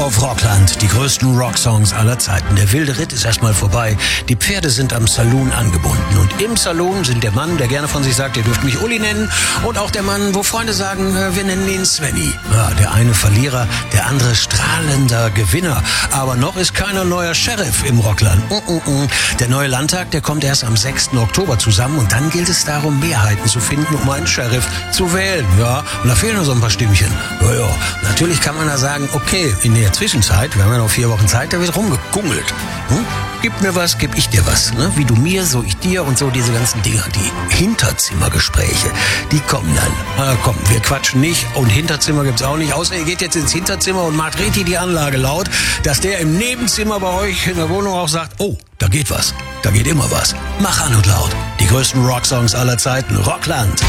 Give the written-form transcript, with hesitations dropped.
auf Rockland, die größten Rocksongs aller Zeiten. Der wilde Ritt ist erstmal vorbei. Die Pferde sind am Saloon angebunden. Und im Saloon sind der Mann, der gerne von sich sagt, ihr dürft mich Uli nennen. Und auch der Mann, wo Freunde sagen, wir nennen ihn Svenny. Ja, der eine Verlierer, der andere strahlender Gewinner. Aber noch ist keiner neuer Sheriff im Rockland. Der neue Landtag, der kommt erst am 6. Oktober zusammen. Und dann gilt es darum, Mehrheiten zu finden, um einen Sheriff zu wählen. Ja, und da fehlen noch so ein paar Stimmchen. Ja. Natürlich kann man da sagen, okay, in der Zwischenzeit, wir haben ja noch 4 Wochen Zeit, da wird rumgekungelt. Gib mir was, geb ich dir was. Ne? Wie du mir, so ich dir und so diese ganzen Dinger. Die Hinterzimmergespräche, die kommen dann. Na komm, wir quatschen nicht und Hinterzimmer gibt's auch nicht. Außer ihr geht jetzt ins Hinterzimmer und macht richtig die Anlage laut, dass der im Nebenzimmer bei euch in der Wohnung auch sagt, oh, da geht was, da geht immer was. Mach an und laut. Die größten Rocksongs aller Zeiten, Rockland.